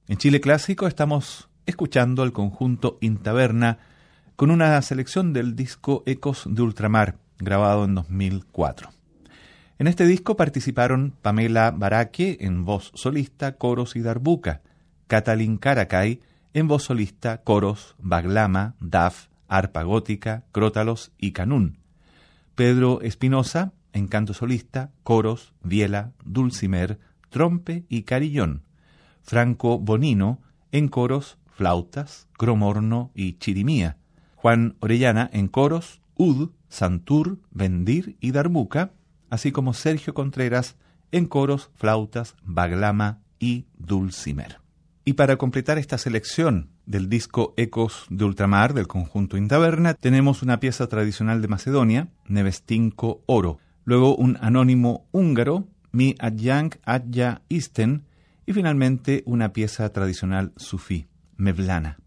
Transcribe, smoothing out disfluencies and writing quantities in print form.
En Chile Clásico estamos escuchando al conjunto Intaverna con una selección del disco Ecos de Ultramar, grabado en 2004. En este disco participaron Pamela Baraque en voz solista, coros y darbuka, Catalín Caracay en voz solista, coros, baglama, daf, arpa gótica, crótalos y canún, Pedro Espinosa en canto solista, coros, viela, dulcimer, trompe y carillón, Franco Bonino en coros, flautas, cromorno y chirimía, Juan Orellana en coros, ud, santur, bendir y darbuka, así como Sergio Contreras en coros, flautas, baglama y dulcimer. Y para completar esta selección del disco Ecos de Ultramar del conjunto Intaverna, tenemos una pieza tradicional de Macedonia, Nevestinko Oro, luego un anónimo húngaro, Mi Adjang Adja Isten, y finalmente una pieza tradicional sufí, Mevlana.